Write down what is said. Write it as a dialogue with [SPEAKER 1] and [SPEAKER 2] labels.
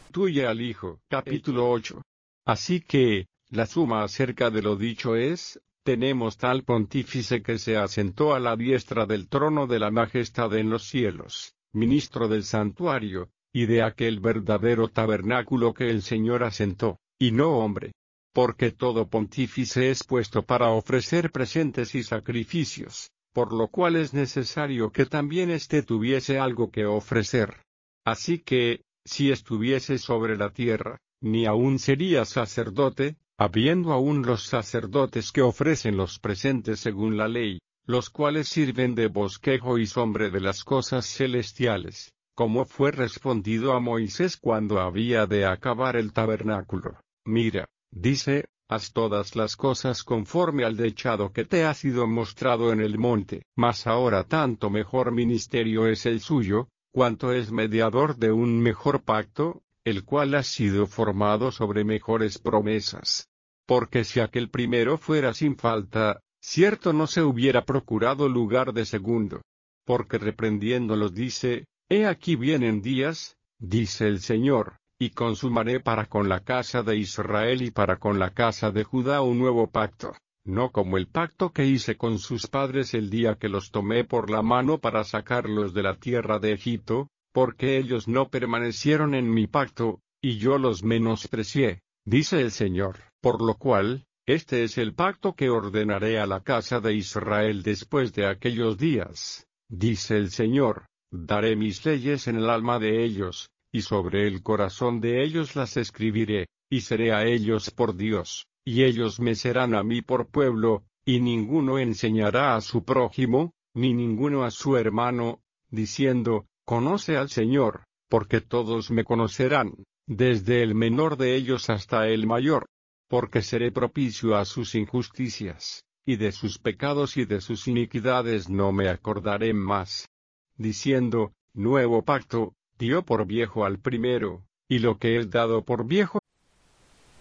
[SPEAKER 1] tuya al Hijo. Capítulo 8. Así que, la suma acerca de lo dicho es, tenemos tal pontífice que se asentó a la diestra del trono de la majestad en los cielos, ministro del santuario, y de aquel verdadero tabernáculo que el Señor asentó, y no hombre. Porque todo pontífice es puesto para ofrecer presentes y sacrificios, por lo cual es necesario que también éste tuviese algo que ofrecer. Así que, si estuviese sobre la tierra, ni aun sería sacerdote, habiendo aún los sacerdotes que ofrecen los presentes según la ley, los cuales sirven de bosquejo y sombra de las cosas celestiales, como fue respondido a Moisés cuando había de acabar el tabernáculo. Mira, dice, haz todas las cosas conforme al dechado que te ha sido mostrado en el monte. Mas ahora tanto mejor ministerio es el suyo, cuanto es mediador de un mejor pacto, el cual ha sido formado sobre mejores promesas. Porque si aquel primero fuera sin falta, cierto no se hubiera procurado lugar de segundo. Porque reprendiéndolos dice, he aquí vienen días, dice el Señor, y consumaré para con la casa de Israel y para con la casa de Judá un nuevo pacto, no como el pacto que hice con sus padres el día que los tomé por la mano para sacarlos de la tierra de Egipto, porque ellos no permanecieron en mi pacto, y yo los menosprecié, dice el Señor. Por lo cual, este es el pacto que ordenaré a la casa de Israel después de aquellos días, dice el Señor, daré mis leyes en el alma de ellos, y sobre el corazón de ellos las escribiré, y seré a ellos por Dios, y ellos me serán a mí por pueblo, y ninguno enseñará a su prójimo, ni ninguno a su hermano, diciendo, conoce al Señor, porque todos me conocerán, desde el menor de ellos hasta el mayor. Porque seré propicio a sus injusticias, y de sus pecados y de sus iniquidades no me acordaré más. Diciendo, nuevo pacto, dio por viejo al primero, y lo que es dado por viejo